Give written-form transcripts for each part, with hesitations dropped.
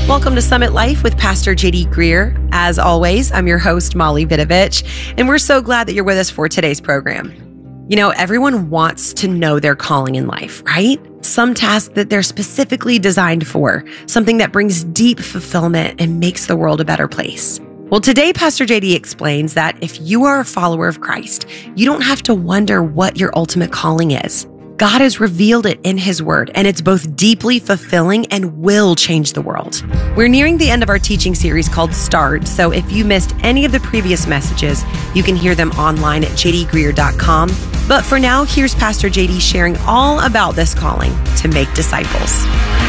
Welcome to Summit Life with Pastor JD Greear. As always, I'm your host, Molly Vidovich, and we're so glad that you're with us for today's program. You know, everyone wants to know their calling in life, right? Some task that they're specifically designed for, something that brings deep fulfillment and makes the world a better place. Well, today, Pastor JD explains that if you are a follower of Christ, you don't have to wonder what your ultimate calling is. God has revealed it in His Word, and it's both deeply fulfilling and will change the world. We're nearing the end of our teaching series called Start, so if you missed any of the previous messages, you can hear them online at jdgreear.com. But for now, here's Pastor JD sharing all about this calling to make disciples.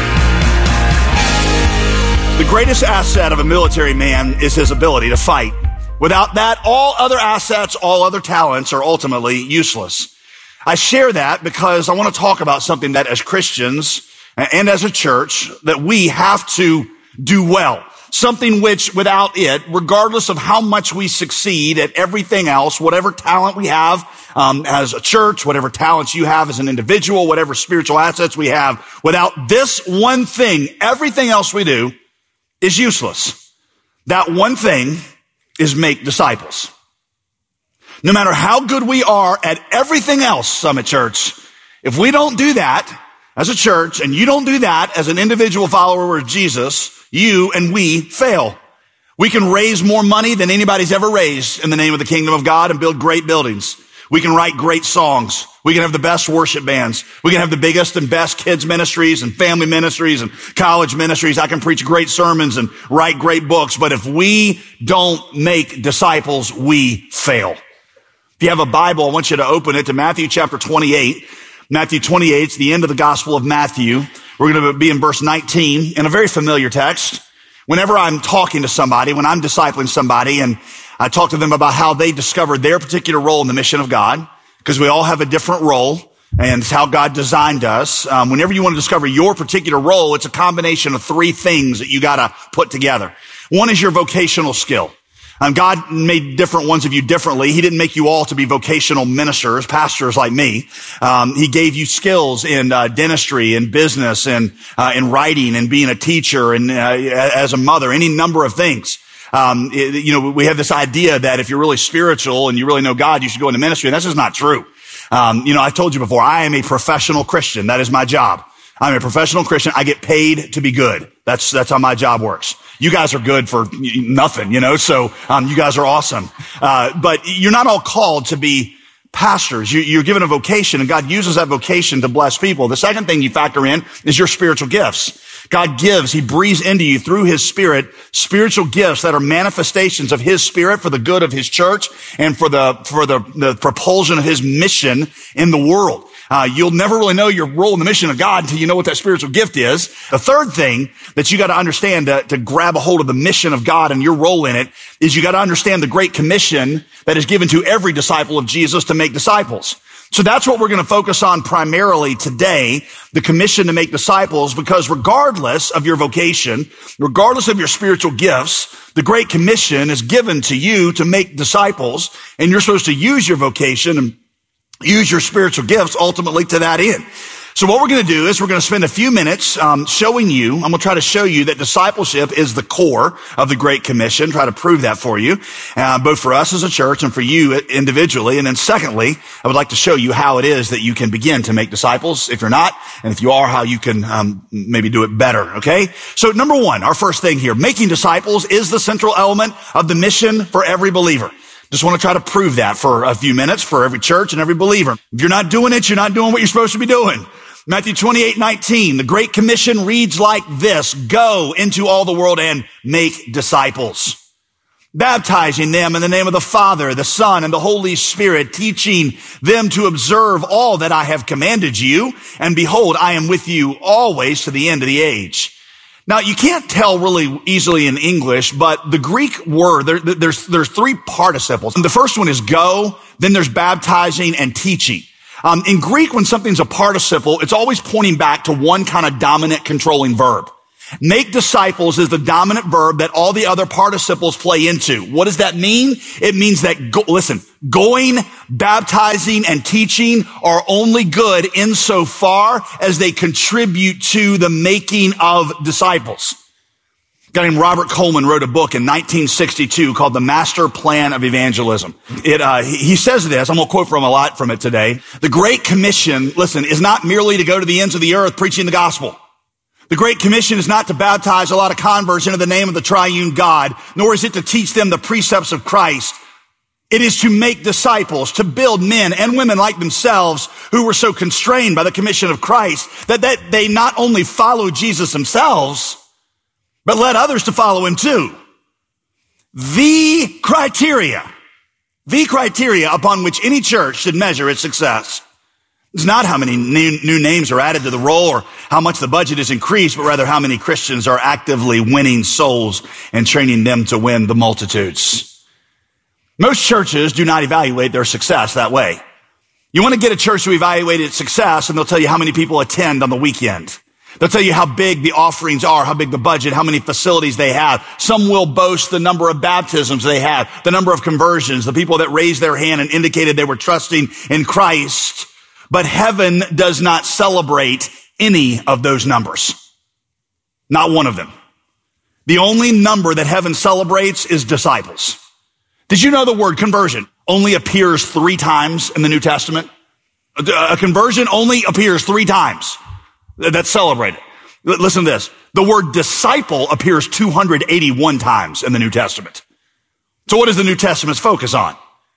The greatest asset of a military man is his ability to fight. Without that, all other assets, all other talents are ultimately useless. I share that because I want to talk about something that as Christians and as a church that we have to do well. Something which without it, regardless of how much we succeed at everything else, whatever talent we have as a church, whatever talents you have as an individual, whatever spiritual assets we have, without this one thing, everything else we do is useless. That one thing is make disciples. No matter how good we are at everything else, Summit Church, if we don't do that as a church and you don't do that as an individual follower of Jesus, you and we fail. We can raise more money than anybody's ever raised in the name of the kingdom of God and build great buildings. We can write great songs. We can have the best worship bands. We can have the biggest and best kids ministries and family ministries and college ministries. I can preach great sermons and write great books. But if we don't make disciples, we fail. If you have a Bible, I want you to open it to Matthew chapter 28. Matthew 28 is the end of the Gospel of Matthew. We're going to be in verse 19 in a very familiar text. Whenever I'm talking to somebody, when I'm discipling somebody and I talk to them about how they discovered their particular role in the mission of God, because we all have a different role and it's how God designed us. Whenever you want to discover your particular role, it's a combination of three things that you got to put together. One is your vocational skill. God made different ones of you differently. He didn't make you all to be vocational ministers, pastors like me. He gave you skills in dentistry and business and in writing and being a teacher and as a mother, any number of things. We have this idea that if you're really spiritual and you really know God, you should go into ministry. And that's just not true. I've told you before, I am a professional Christian. That is my job. I'm a professional Christian. I get paid to be good. That's how my job works. You guys are good for nothing, so you guys are awesome. But you're not all called to be pastors. You're given a vocation, and God uses that vocation to bless people. The second thing you factor in is your spiritual gifts. God gives, He breathes into you through His Spirit, spiritual gifts that are manifestations of His Spirit for the good of His church and for the propulsion of His mission in the world. You'll never really know your role in the mission of God until you know what that spiritual gift is. The third thing that you got to understand to grab a hold of the mission of God and your role in it is you got to understand the Great Commission that is given to every disciple of Jesus to make disciples. So that's what we're going to focus on primarily today, the commission to make disciples, because regardless of your vocation, regardless of your spiritual gifts, the Great Commission is given to you to make disciples, and you're supposed to use your vocation and use your spiritual gifts ultimately to that end. So what we're going to do is we're going to spend a few minutes showing you, I'm going to try to show you that discipleship is the core of the Great Commission, try to prove that for you, both for us as a church and for you individually. And then secondly, I would like to show you how it is that you can begin to make disciples if you're not, and if you are, how you can maybe do it better, okay? So number one, our first thing here, making disciples is the central element of the mission for every believer. Just want to try to prove that for a few minutes for every church and every believer. If you're not doing it, you're not doing what you're supposed to be doing. Matthew 28:19, the Great Commission reads like this: go into all the world and make disciples, baptizing them in the name of the Father, the Son, and the Holy Spirit, teaching them to observe all that I have commanded you. And behold, I am with you always to the end of the age. Now, you can't tell really easily in English, but the Greek word, there's three participles. The first one is go, then there's baptizing and teaching. In Greek, when something's a participle, it's always pointing back to one kind of dominant controlling verb. Make disciples is the dominant verb that all the other participles play into. What does that mean? It means that, going, baptizing, and teaching are only good insofar as they contribute to the making of disciples. guy named Robert Coleman wrote a book in 1962 called The Master Plan of Evangelism. He says this, I'm going to quote from a lot from it today. The Great Commission, listen, is not merely to go to the ends of the earth preaching the gospel. The Great Commission is not to baptize a lot of converts into the name of the triune God, nor is it to teach them the precepts of Christ. It is to make disciples, to build men and women like themselves who were so constrained by the commission of Christ that they not only follow Jesus themselves, but led others to follow him too. The criteria upon which any church should measure its success is not how many new names are added to the roll or how much the budget is increased, but rather how many Christians are actively winning souls and training them to win the multitudes. Most churches do not evaluate their success that way. You want to get a church to evaluate its success, and they'll tell you how many people attend on the weekend. They'll tell you how big the offerings are, how big the budget, how many facilities they have. Some will boast the number of baptisms they have, the number of conversions, the people that raised their hand and indicated they were trusting in Christ. But heaven does not celebrate any of those numbers. Not one of them. The only number that heaven celebrates is disciples. Did you know the word conversion only appears 3 times in the New Testament? A conversion only appears 3 times. That's celebrated. Listen to this. The word disciple appears 281 times in the New Testament. So what does the New Testament focus on?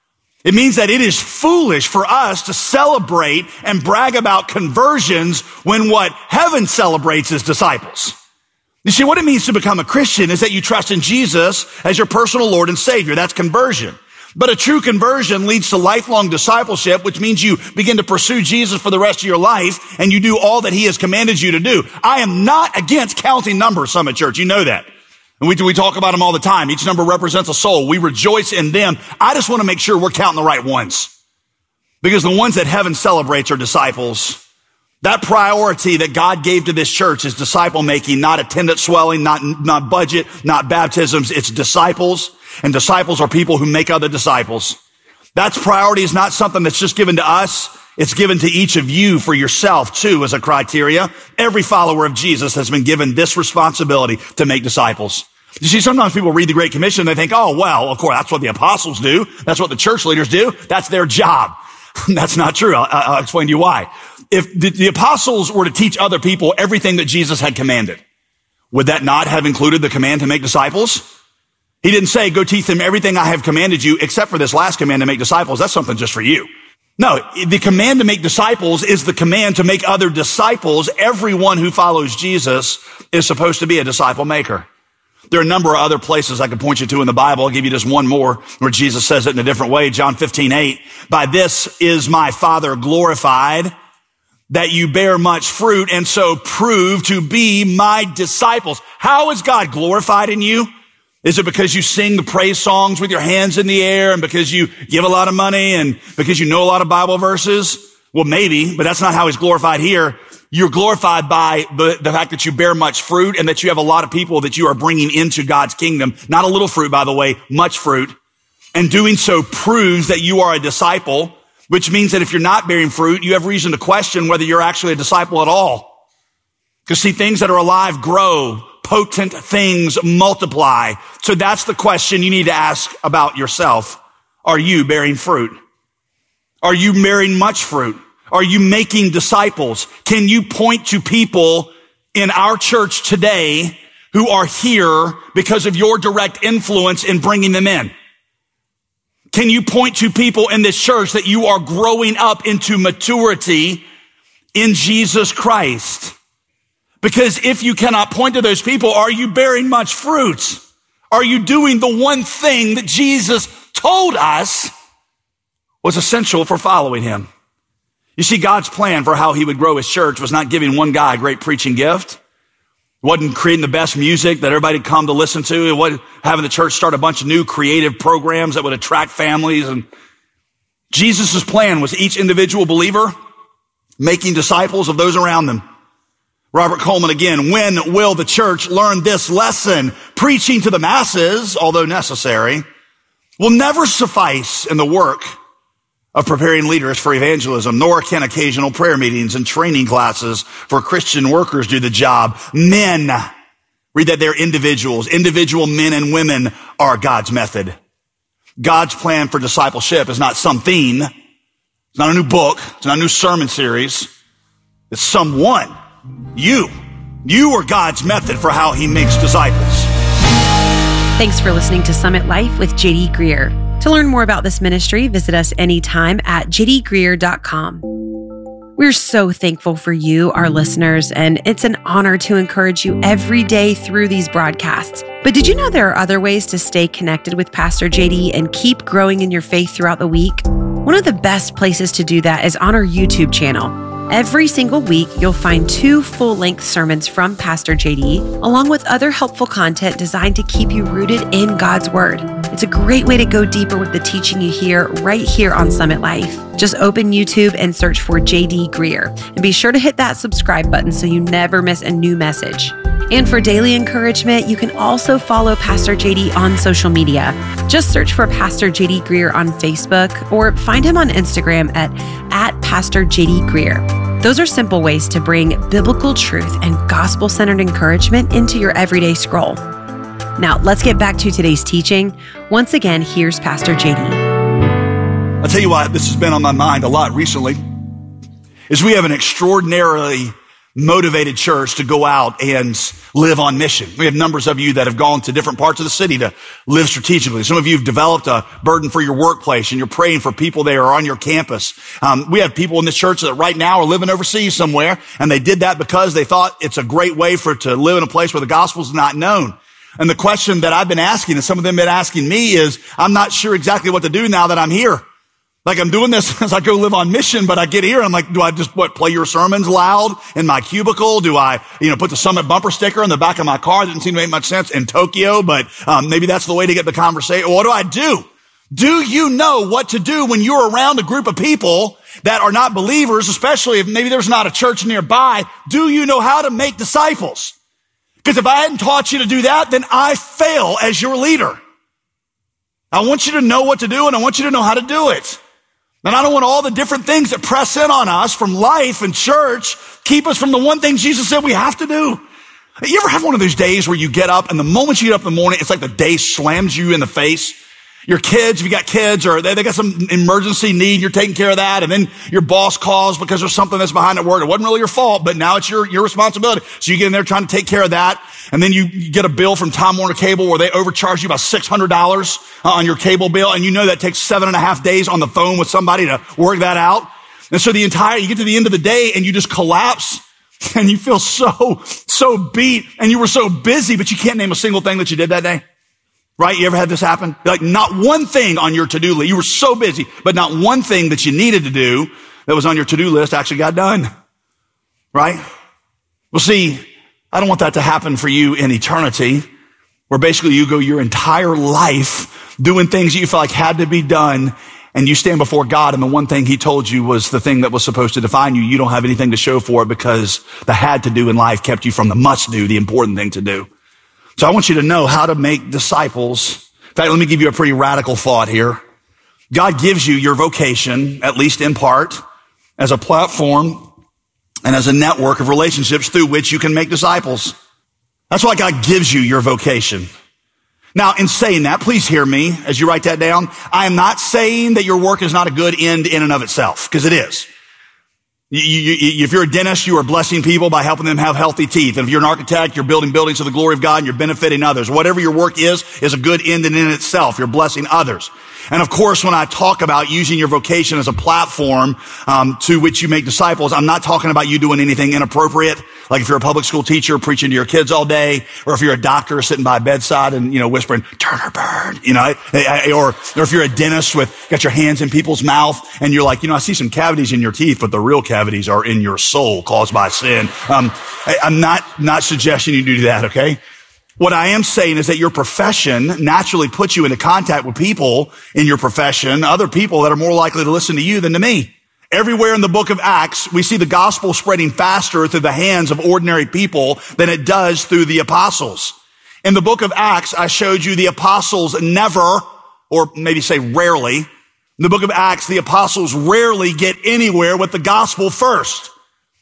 It means that it is foolish for us to celebrate and brag about conversions when what heaven celebrates is disciples. You see, what it means to become a Christian is that you trust in Jesus as your personal Lord and Savior. That's conversion. But a true conversion leads to lifelong discipleship, which means you begin to pursue Jesus for the rest of your life and you do all that he has commanded you to do. I am not against counting numbers, Summit Church. You know that. And we talk about them all the time. Each number represents a soul. We rejoice in them. I just want to make sure we're counting the right ones. Because the ones that heaven celebrates are disciples. That priority that God gave to this church is disciple making, not attendance swelling, not budget, not baptisms. It's disciples, and disciples are people who make other disciples. That priority is not something that's just given to us. It's given to each of you for yourself too as a criteria. Every follower of Jesus has been given this responsibility to make disciples. You see, sometimes people read the Great Commission and they think, oh, well, of course, that's what the apostles do. That's what the church leaders do. That's their job. That's not true. I'll explain to you why. If the apostles were to teach other people everything that Jesus had commanded, would that not have included the command to make disciples? He didn't say, go teach them everything I have commanded you, except for this last command to make disciples. That's something just for you. No, the command to make disciples is the command to make other disciples. Everyone who follows Jesus is supposed to be a disciple maker. There are a number of other places I could point you to in the Bible. I'll give you just one more where Jesus says it in a different way. John 15:8. By this is my Father glorified, that you bear much fruit and so prove to be my disciples. How is God glorified in you? Is it because you sing the praise songs with your hands in the air and because you give a lot of money and because you know a lot of Bible verses? Well, maybe, but that's not how he's glorified here. You're glorified by the fact that you bear much fruit and that you have a lot of people that you are bringing into God's kingdom. Not a little fruit, by the way, much fruit. And doing so proves that you are a disciple, which means that if you're not bearing fruit, you have reason to question whether you're actually a disciple at all. Because see, things that are alive grow. Potent things multiply. So that's the question you need to ask about yourself. Are you bearing fruit? Are you bearing much fruit? Are you making disciples? Can you point to people in our church today who are here because of your direct influence in bringing them in? Can you point to people in this church that you are growing up into maturity in Jesus Christ? Because if you cannot point to those people, are you bearing much fruit? Are you doing the one thing that Jesus told us was essential for following him? You see, God's plan for how he would grow his church was not giving one guy a great preaching gift. It wasn't creating the best music that everybody would come to listen to. It wasn't having the church start a bunch of new creative programs that would attract families. And Jesus' plan was each individual believer making disciples of those around them. Robert Coleman again, when will the church learn this lesson? Preaching to the masses, although necessary, will never suffice in the work of preparing leaders for evangelism, nor can occasional prayer meetings and training classes for Christian workers do the job. Men Read that they're individuals. Individual men and women are God's method. God's plan for discipleship is not some theme. It's not a new book. It's not a new sermon series. It's someone. You. You are God's method for how he makes disciples. Thanks for listening to Summit Life with JD Greear. To learn more about this ministry, visit us anytime at jdgreear.com. We're so thankful for you, our listeners, and it's an honor to encourage you every day through these broadcasts. But did you know there are other ways to stay connected with Pastor JD and keep growing in your faith throughout the week? One of the best places to do that is on our YouTube channel. Every single week, you'll find 2 full-length sermons from Pastor JD, along with other helpful content designed to keep you rooted in God's Word. It's a great way to go deeper with the teaching you hear right here on Summit Life. Just open YouTube and search for JD Greear, and be sure to hit that subscribe button so you never miss a new message. And for daily encouragement, you can also follow Pastor JD on social media. Just search for Pastor JD Greear on Facebook or find him on Instagram at Pastor JD Greear. Those are simple ways to bring biblical truth and gospel-centered encouragement into your everyday scroll. Now, let's get back to today's teaching. Once again, here's Pastor JD. I'll tell you why this has been on my mind a lot recently, is we have an extraordinarily motivated church to go out and live on mission. We have numbers of you that have gone to different parts of the city to live strategically. Some of you have developed a burden for your workplace and you're praying for people that are on your campus. We have people in this church that right now are living overseas somewhere, and they did that because they thought it's a great way to live in a place where the gospel is not known. And the question that I've been asking, and some of them have been asking me, is I'm not sure exactly what to do now that I'm here. Like, I'm doing this as I go live on mission, but I get here and I'm like, do I just play your sermons loud in my cubicle? Do I, put the Summit bumper sticker on the back of my car? It didn't seem to make much sense in Tokyo, but maybe that's the way to get the conversation. What do I do? Do you know what to do when you're around a group of people that are not believers, especially if maybe there's not a church nearby? Do you know how to make disciples? Because if I hadn't taught you to do that, then I fail as your leader. I want you to know what to do, and I want you to know how to do it. And I don't want all the different things that press in on us from life and church keep us from the one thing Jesus said we have to do. You ever have one of those days where you get up and the moment you get up in the morning, it's like the day slams you in the face? Your kids, if you got kids, or they got some emergency need, you're taking care of that, and then your boss calls because there's something that's behind at work. It wasn't really your fault, but now it's your responsibility. So you get in there trying to take care of that, and then you get a bill from Time Warner Cable where they overcharge you about $600 on your cable bill, and you know that takes 7.5 days on the phone with somebody to work that out. And so you get to the end of the day and you just collapse, and you feel so beat, and you were so busy, but you can't name a single thing that you did that day. Right? You ever had this happen? Like, not one thing on your to-do list. You were so busy, but not one thing that you needed to do that was on your to-do list actually got done. Right? Well, see, I don't want that to happen for you in eternity, where basically you go your entire life doing things that you felt like had to be done, and you stand before God, and the one thing he told you was the thing that was supposed to define you. You don't have anything to show for it because the had to do in life kept you from the must do, the important thing to do. So I want you to know how to make disciples. In fact, let me give you a pretty radical thought here. God gives you your vocation, at least in part, as a platform and as a network of relationships through which you can make disciples. That's why God gives you your vocation. Now, in saying that, please hear me as you write that down. I am not saying that your work is not a good end in and of itself, because it is. If you're a dentist, you are blessing people by helping them have healthy teeth. And if you're an architect, you're building buildings to the glory of God and you're benefiting others. Whatever your work is a good end in itself. You're blessing others. And of course, when I talk about using your vocation as a platform to which you make disciples, I'm not talking about you doing anything inappropriate. Like if you're a public school teacher preaching to your kids all day, or if you're a doctor sitting by a bedside and, whispering, Turner Bird, or if you're a dentist got your hands in people's mouth and you're like, I see some cavities in your teeth, but the real cavities are in your soul caused by sin. I'm not suggesting you do that, okay? What I am saying is that your profession naturally puts you into contact with people in your profession, other people that are more likely to listen to you than to me. Everywhere in the book of Acts, we see the gospel spreading faster through the hands of ordinary people than it does through the apostles. In the book of Acts, I showed you the apostles never, or maybe say rarely, in the book of Acts, the apostles rarely get anywhere with the gospel first.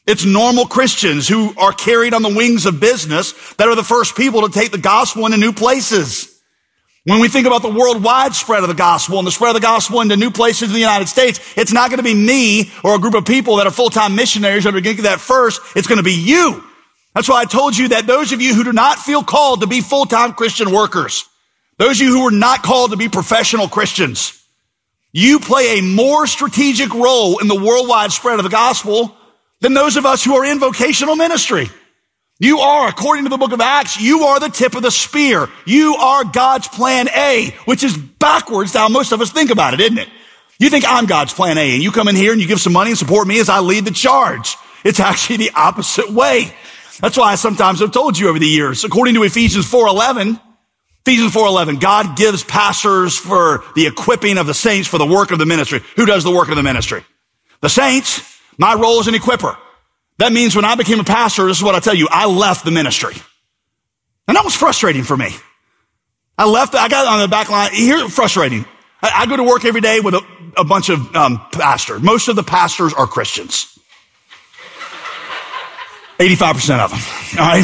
It's normal Christians who are carried on the wings of business that are the first people to take the gospel into new places. When we think about the worldwide spread of the gospel and the spread of the gospel into new places in the United States, it's not going to be me or a group of people that are full-time missionaries that are going to get that first. It's going to be you. That's why I told you that those of you who do not feel called to be full-time Christian workers, those of you who are not called to be professional Christians, you play a more strategic role in the worldwide spread of the gospel than those of us who are in vocational ministry. You are, according to the book of Acts, you are the tip of the spear. You are God's plan A, which is backwards to how most of us think about it, isn't it? You think I'm God's plan A, and you come in here and you give some money and support me as I lead the charge. It's actually the opposite way. That's why I sometimes have told you over the years, according to Ephesians 4:11, God gives pastors for the equipping of the saints for the work of the ministry. Who does the work of the ministry? The saints. My role is an equipper. That means when I became a pastor, this is what I tell you, I left the ministry. And that was frustrating for me. I got on the back line. Here's frustrating. I go to work every day with a bunch of pastors. Most of the pastors are Christians. 85% of them, all right?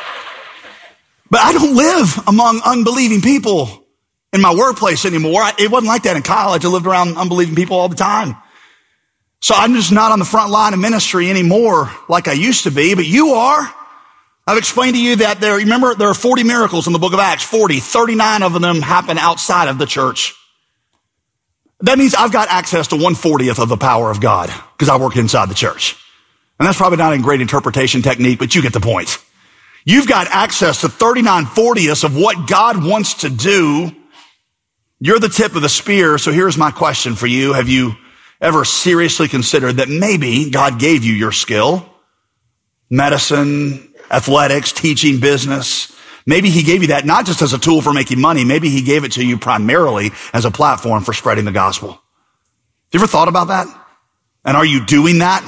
But I don't live among unbelieving people in my workplace anymore. It wasn't like that in college. I lived around unbelieving people all the time. So I'm just not on the front line of ministry anymore like I used to be, but you are. I've explained to you that remember, there are 40 miracles in the book of Acts, 39 of them happen outside of the church. That means I've got access to 1/40th of the power of God because I work inside the church. And that's probably not a great interpretation technique, but you get the point. You've got access to 39/40ths of what God wants to do. You're the tip of the spear. So here's my question for you. Have you ever seriously considered that maybe God gave you your skill? Medicine, athletics, teaching, business. Maybe he gave you that not just as a tool for making money. Maybe he gave it to you primarily as a platform for spreading the gospel. Have you ever thought about that? And are you doing that?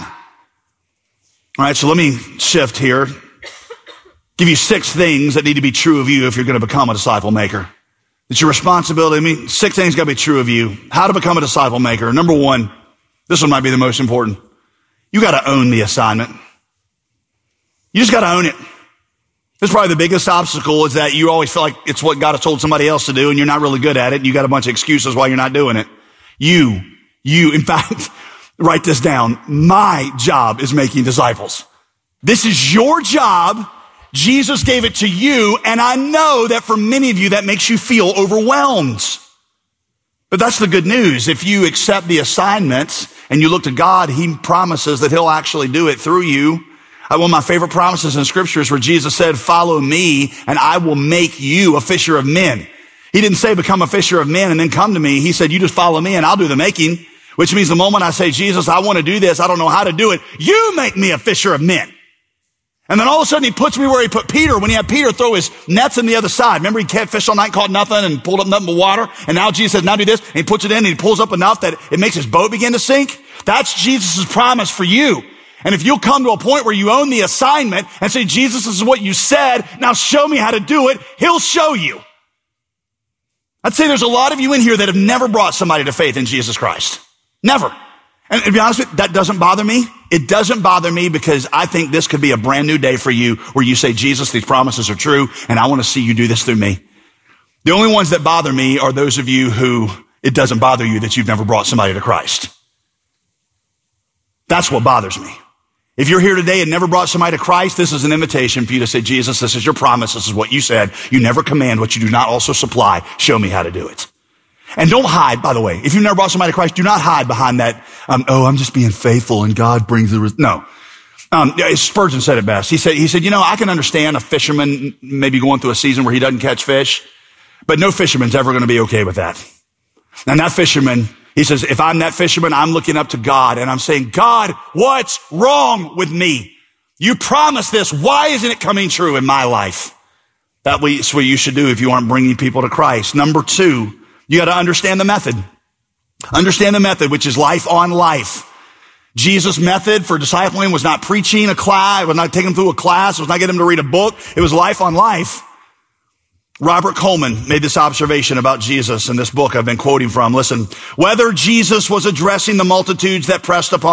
All right, so let me shift here. Give you 6 things that need to be true of you if you're going to become a disciple maker. It's your responsibility. 6 things got to be true of you. How to become a disciple maker. Number 1, this one might be the most important. You got to own the assignment. You just got to own it. This is probably the biggest obstacle is that you always feel like it's what God has told somebody else to do and you're not really good at it. And you got a bunch of excuses why you're not doing it. In fact, write this down. My job is making disciples. This is your job. Jesus gave it to you. And I know that for many of you, that makes you feel overwhelmed. But that's the good news. If you accept the assignment and you look to God, he promises that he'll actually do it through you. One of my favorite promises in scripture is where Jesus said, follow me and I will make you a fisher of men. He didn't say become a fisher of men and then come to me. He said, you just follow me and I'll do the making, which means the moment I say, Jesus, I want to do this. I don't know how to do it. You make me a fisher of men. And then all of a sudden he puts me where he put Peter when he had Peter throw his nets on the other side. Remember he kept fish all night, caught nothing and pulled up nothing but water. And now Jesus says, now do this. And he puts it in and he pulls up enough that it makes his boat begin to sink. That's Jesus' promise for you. And if you'll come to a point where you own the assignment and say, Jesus, this is what you said. Now show me how to do it. He'll show you. I'd say there's a lot of you in here that have never brought somebody to faith in Jesus Christ. Never. And to be honest with you, that doesn't bother me. It doesn't bother me because I think this could be a brand new day for you where you say, Jesus, these promises are true and I want to see you do this through me. The only ones that bother me are those of you who it doesn't bother you that you've never brought somebody to Christ. That's what bothers me. If you're here today and never brought somebody to Christ, this is an invitation for you to say, Jesus, this is your promise. This is what you said. You never command what you do not also supply. Show me how to do it. And don't hide, by the way. If you've never brought somebody to Christ, do not hide behind that, I'm just being faithful and God brings the no. Spurgeon said it best. He said, I can understand a fisherman maybe going through a season where he doesn't catch fish, but no fisherman's ever going to be okay with that. And that fisherman, he says, if I'm that fisherman, I'm looking up to God and I'm saying, God, what's wrong with me? You promised this. Why isn't it coming true in my life? That's what you should do if you aren't bringing people to Christ. Number 2, you got to understand the method. Understand the method, which is life on life. Jesus' method for discipling was not preaching a class. It was not taking them through a class. It was not getting them to read a book. It was life on life. Robert Coleman made this observation about Jesus in this book I've been quoting from. Listen, whether Jesus was addressing the multitudes that pressed upon